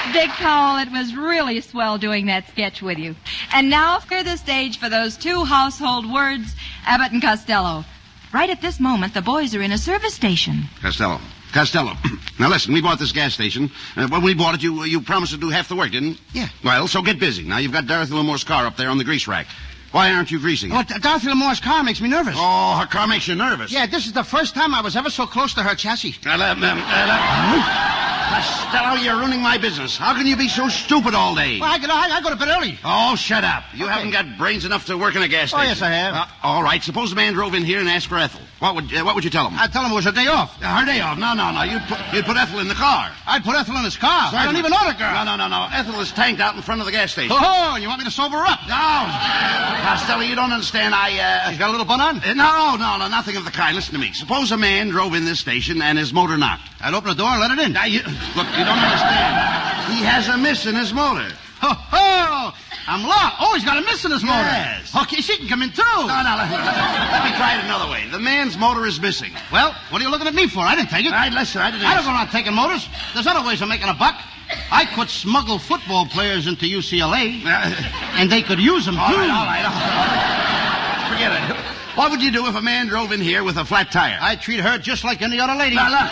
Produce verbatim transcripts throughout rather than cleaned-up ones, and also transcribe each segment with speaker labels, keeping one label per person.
Speaker 1: Dick Powell, it was really swell doing that sketch with you. And now clear the stage for those two household words, Abbott and Costello. Right at this moment, the boys are in a service station.
Speaker 2: Costello. Costello. Now listen, we bought this gas station. Uh, when we bought it, you you promised to do half the work, didn't you?
Speaker 3: Yeah.
Speaker 2: Well, so get busy. Now you've got Dorothy Lamore's car up there on the grease rack. Why aren't you greasing it?
Speaker 3: Oh, Dorothy Lamore's car makes me nervous.
Speaker 2: Oh, her car makes you nervous.
Speaker 3: Yeah, this is the first time I was ever so close to her chassis.
Speaker 2: Uh, uh, um, uh, Costello, you're ruining my business. How can you be so stupid all day?
Speaker 3: Well, I, get, I, I go to bed early.
Speaker 2: Oh, shut up. You
Speaker 3: Okay.
Speaker 2: haven't got brains enough to work in a gas
Speaker 3: Oh,
Speaker 2: station.
Speaker 3: yes, I have.
Speaker 2: Uh, all right. Suppose a man drove in here and asked for Ethel. What would uh, what would you tell him?
Speaker 3: I'd tell him it was a day off.
Speaker 2: Uh, her day off. No, no, no. You'd put, you'd put Ethel in the car.
Speaker 3: I'd put Ethel in his car. I don't
Speaker 2: Certainly.
Speaker 3: even know the girl.
Speaker 2: No, no, no, no. Ethel is tanked out in front of the gas station.
Speaker 3: Oh, and you want me to sober her up?
Speaker 2: No. Costello, you don't understand. I, uh...
Speaker 3: She's got a little bun on?
Speaker 2: uh, No, no, no, nothing of the kind. Listen to me. Suppose a man drove in this station and his motor knocked.
Speaker 3: I'd open the door and let it in.
Speaker 2: Now, you... Look, you don't understand. He has a miss in his motor.
Speaker 3: Ho, ho! I'm lost. Oh, he's got a miss in his motor.
Speaker 2: Yes.
Speaker 3: Okay, she can come in, too.
Speaker 2: No, no, let, let me try it another way. The man's motor is missing.
Speaker 3: Well, what are you looking at me for? I didn't take it.
Speaker 2: All right, listen, I didn't...
Speaker 3: I don't go around taking motors. There's other ways of making a buck. I could smuggle football players into U C L A,
Speaker 2: Uh,
Speaker 3: and they could use them, too.
Speaker 2: all right, all right, all right. Forget it. What would you do if a man drove in here with a flat tire?
Speaker 3: I'd treat her just like any other lady.
Speaker 2: Now, look,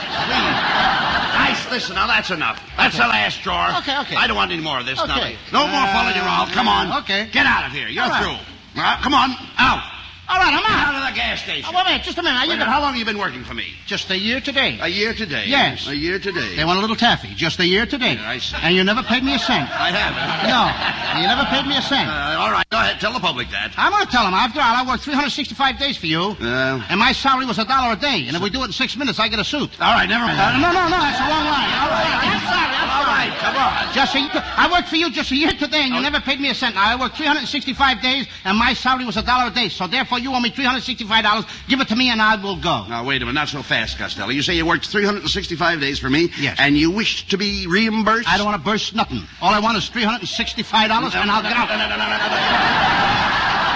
Speaker 2: please. Nice, listen, now that's enough. That's
Speaker 3: Okay.
Speaker 2: the last drawer.
Speaker 3: Okay, okay.
Speaker 2: I don't want any more of this.
Speaker 3: Okay.
Speaker 2: Now. No more
Speaker 3: Uh,
Speaker 2: following around. Come on.
Speaker 3: okay.
Speaker 2: Get out of here. You're
Speaker 3: All right.
Speaker 2: through. Uh, come on. Out.
Speaker 3: All right, I'm
Speaker 2: Get
Speaker 3: out.
Speaker 2: out of the gas station.
Speaker 3: Oh, wait a minute, just a minute.
Speaker 2: Wait a
Speaker 3: You
Speaker 2: minute,
Speaker 3: got
Speaker 2: how long have you been working for me?
Speaker 3: just a year today.
Speaker 2: A year today.
Speaker 3: Yes.
Speaker 2: A year today.
Speaker 3: They want a little taffy. Just a year today.
Speaker 2: Yeah, I see.
Speaker 3: And you never paid me a cent.
Speaker 2: I haven't.
Speaker 3: No, you never paid me a cent.
Speaker 2: Uh, all right, go ahead. Tell the public that.
Speaker 3: I'm going to tell them. After all, I worked three hundred sixty-five days for you,
Speaker 2: Uh,
Speaker 3: and my salary was a dollar a day. And if we do it in six minutes, I get a suit.
Speaker 2: all right, never mind.
Speaker 3: Uh, no, no, no, that's the wrong line. All right, I'm sorry. I'm
Speaker 2: All
Speaker 3: sorry.
Speaker 2: right, come on.
Speaker 3: Just a, I worked for you just a year today, and you
Speaker 2: Oh.
Speaker 3: never paid me a cent. Now, I worked three hundred sixty-five days, and my salary was a dollar a day. So, therefore, you owe me three hundred sixty-five dollars. Give it to me, and I will go.
Speaker 2: Now, wait a minute. Not so fast, Costello. You say you worked three hundred sixty-five days for me?
Speaker 3: Yes.
Speaker 2: And you wish to be reimbursed?
Speaker 3: I don't want to burst nothing. All I want is three hundred sixty-five dollars, and I'll get out.
Speaker 2: No, no, no, no, no, no.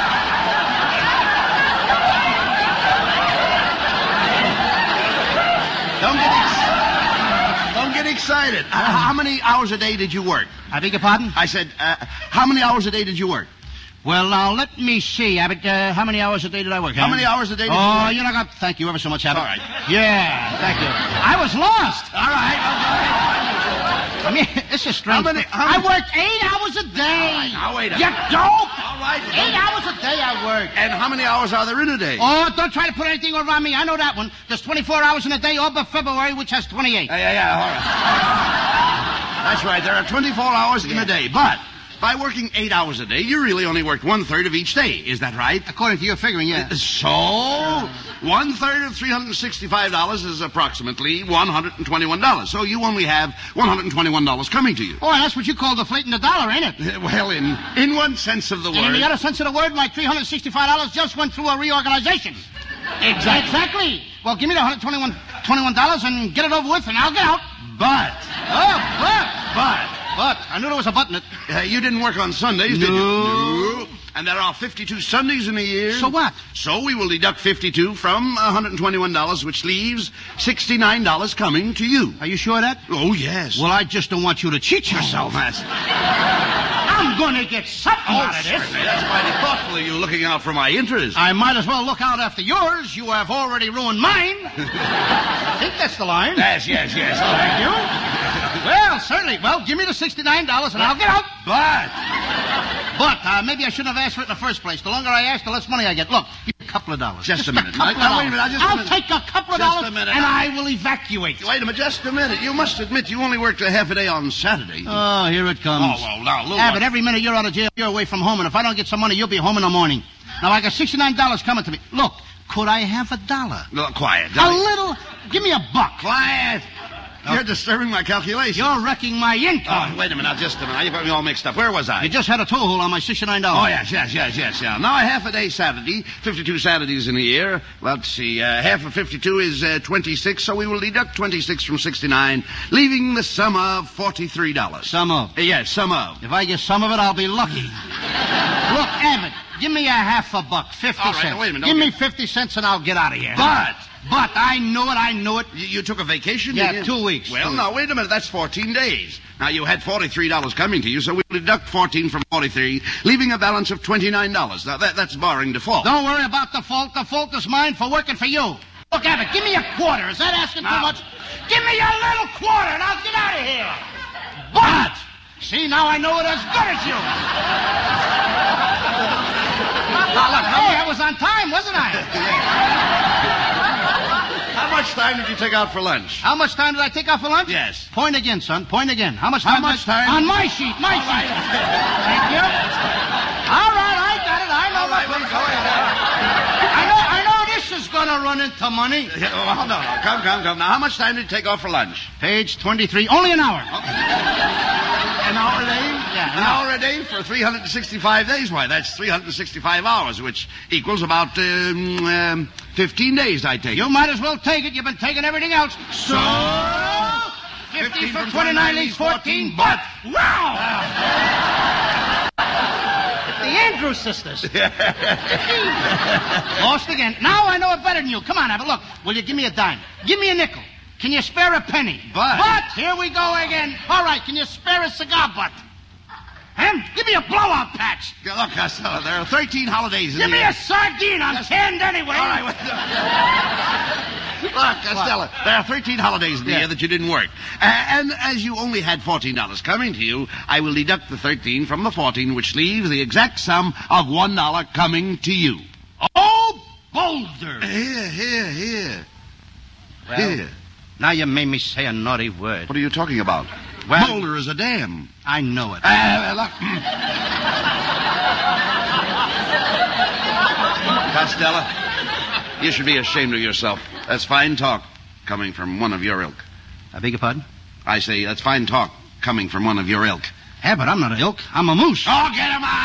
Speaker 2: Don't get ex- Don't get excited. Uh, how many hours a day did you work?
Speaker 3: I beg your pardon?
Speaker 2: I said, uh, how many hours a day did you work?
Speaker 3: Well, now, let me see, Abbott. Uh, how many hours a day did I work?
Speaker 2: How
Speaker 3: huh?
Speaker 2: many hours a day did you
Speaker 3: Oh,
Speaker 2: work?
Speaker 3: you're not going to... Thank you ever so much, Abbott.
Speaker 2: All right.
Speaker 3: Yeah, thank you. I was lost.
Speaker 2: All right.
Speaker 3: I mean, this is strange.
Speaker 2: How many- how
Speaker 3: I
Speaker 2: many-
Speaker 3: worked eight hours a day.
Speaker 2: All right, now wait a
Speaker 3: You
Speaker 2: minute.
Speaker 3: dope.
Speaker 2: All right.
Speaker 3: Eight hours a day I worked.
Speaker 2: And how many hours are there in a day?
Speaker 3: Oh, don't try to put anything over on me. I know that one. There's twenty-four hours in a day, all but February, which has twenty-eight.
Speaker 2: Yeah, yeah, yeah, all right. That's right. There are twenty-four hours in a day. But by working eight hours a day, you really only worked one-third of each day. Is that right?
Speaker 3: According to your figuring, yeah.
Speaker 2: So, one-third of three hundred sixty-five dollars is approximately one hundred twenty-one dollars. So you only have one hundred twenty-one dollars coming to you.
Speaker 3: Oh, and that's what you call deflating the dollar, ain't it?
Speaker 2: Well, in in one sense of the
Speaker 3: And in
Speaker 2: word.
Speaker 3: the other sense of the word, my three hundred sixty-five dollars just went through a reorganization.
Speaker 2: Exactly.
Speaker 3: Exactly. Well, give me the one hundred twenty-one dollars twenty-one dollars and get it over with, and I'll get out.
Speaker 2: But,
Speaker 3: Oh, but,
Speaker 2: but,
Speaker 3: but, I knew there was a button. It.
Speaker 2: uh, you didn't work on Sundays, did you?
Speaker 3: No.
Speaker 2: No. And there are fifty-two Sundays in a year.
Speaker 3: So what?
Speaker 2: So we will deduct fifty-two from one hundred twenty-one dollars, which leaves sixty-nine dollars coming to you.
Speaker 3: Are you sure of that?
Speaker 2: Oh, yes.
Speaker 3: Well, I just don't want you to cheat yourself.
Speaker 2: Oh, that's...
Speaker 3: I'm going to get something
Speaker 2: Oh,
Speaker 3: out of this.
Speaker 2: certainly. That's mighty thoughtful of you looking out for my interest.
Speaker 3: I might as well look out after yours. You have already ruined mine. I think that's the line.
Speaker 2: Yes, yes, yes. Oh,
Speaker 3: Thank you. Well, certainly. Well, give me the sixty-nine dollars and I'll get out.
Speaker 2: But,
Speaker 3: But uh, maybe I shouldn't have asked for it in the first place. The longer I ask, the less money I get. Look, give me a couple of dollars.
Speaker 2: Just a minute.
Speaker 3: couple of
Speaker 2: Now, wait a
Speaker 3: dollars.
Speaker 2: minute, just a
Speaker 3: I'll
Speaker 2: minute.
Speaker 3: take a couple of
Speaker 2: Just
Speaker 3: dollars
Speaker 2: a minute.
Speaker 3: and I will evacuate.
Speaker 2: wait a minute, just a minute. You must admit you only worked a half a day on Saturday.
Speaker 3: Oh, here it comes.
Speaker 2: Oh, well, now, Lou.
Speaker 3: Abbott, every minute you're out of jail, you're away from home, and if I don't get some money, you'll be home in the morning. Now, I got sixty-nine dollars coming to me. Look, could I have a dollar?
Speaker 2: No, quiet.
Speaker 3: A
Speaker 2: Dolly.
Speaker 3: little. Give me a buck.
Speaker 2: Quiet. You're disturbing my calculations.
Speaker 3: You're wrecking my income.
Speaker 2: Oh, wait a minute, now, just a minute. You got me all mixed up. Where was I?
Speaker 3: You just had a toe hole on my sixty-nine dollars.
Speaker 2: Oh, yes, yes, yes, yes, yeah. Now, a half a day Saturday, fifty-two Saturdays in a year. Let's see, uh, half of fifty-two is uh, twenty-six, so we will deduct twenty-six from sixty-nine, leaving the sum of forty-three dollars.
Speaker 3: Some of.
Speaker 2: Uh, yes, sum of.
Speaker 3: If I get some of it, I'll be lucky. Look, Abbott, give me a half a buck, fifty
Speaker 2: All right,
Speaker 3: cents.
Speaker 2: now, wait a minute,
Speaker 3: Give
Speaker 2: okay.
Speaker 3: me fifty cents and I'll get out of here.
Speaker 2: But
Speaker 3: But I knew it, I knew it.
Speaker 2: You, you took a vacation,
Speaker 3: Yeah,
Speaker 2: didn't you?
Speaker 3: two weeks.
Speaker 2: Well,
Speaker 3: two
Speaker 2: now, wait a minute. That's fourteen days. Now, you had forty-three dollars coming to you, so we'll deduct fourteen from forty-three, leaving a balance of twenty-nine dollars. Now, that, that's barring default.
Speaker 3: Don't worry about the fault. The fault is mine for working for you. Look, Abbott, give me a quarter. Is that asking
Speaker 2: Now-
Speaker 3: too much? Give me a little quarter and I'll get out of here. But, see, now I know it as good as you. Now, look, hey, I was on time, wasn't I?
Speaker 2: How much time did you take out for lunch?
Speaker 3: How much time did I take off for lunch?
Speaker 2: Yes.
Speaker 3: Point again, son. Point again. How much
Speaker 2: How
Speaker 3: time?
Speaker 2: much
Speaker 3: did I-
Speaker 2: time?
Speaker 3: On my sheet. My sheet. Thank you. All right, I got it. I know.
Speaker 2: All right,
Speaker 3: what-
Speaker 2: well, go ahead.
Speaker 3: I know. I know this is going to run into money.
Speaker 2: Yeah, oh, no, no. Come, come, come. Now, how much time did you take off for lunch?
Speaker 3: Page twenty-three. Only an hour.
Speaker 2: An hour a day?
Speaker 3: Yeah,
Speaker 2: An
Speaker 3: an
Speaker 2: hour a day for three hundred sixty-five days. Why, that's three hundred sixty-five hours, which equals about um, um, fifteen days, I take.
Speaker 3: You might as well take it. You've been taking everything else. So, fifteen from twenty-nine leaves fourteen. But wow! The Andrews sisters. Lost again. Now I know it better than you. Come on, Abbott. Look, will you give me a dime? Give me a nickel. Can you spare a penny?
Speaker 2: But-
Speaker 3: But, here we go again. All right, can you spare a cigar butt? Huh? Give me a blowout patch.
Speaker 2: Look, Costello, there are thirteen holidays in
Speaker 3: Give
Speaker 2: the
Speaker 3: me
Speaker 2: year.
Speaker 3: a sardine. I'm canned anyway.
Speaker 2: All right, wait. Look, Costello, there are thirteen holidays in the
Speaker 3: Yeah.
Speaker 2: year that you didn't work. Uh, and as you only had fourteen dollars coming to you, I will deduct the thirteen from the fourteen, which leaves the exact sum of one dollar coming to you.
Speaker 3: Oh, Boulder.
Speaker 2: Here, here, here.
Speaker 3: Well,
Speaker 2: Here.
Speaker 3: now you made me say a naughty word.
Speaker 2: What are you talking about?
Speaker 3: Well-
Speaker 2: Boulder is a dam.
Speaker 3: I know it.
Speaker 2: Uh, look. Costello, you should be ashamed of yourself. That's fine talk coming from one of your ilk.
Speaker 3: I beg your pardon?
Speaker 2: I say that's fine talk coming from one of your ilk.
Speaker 3: Yeah, but I'm not an ilk. I'm a moose.
Speaker 2: Oh, get him out!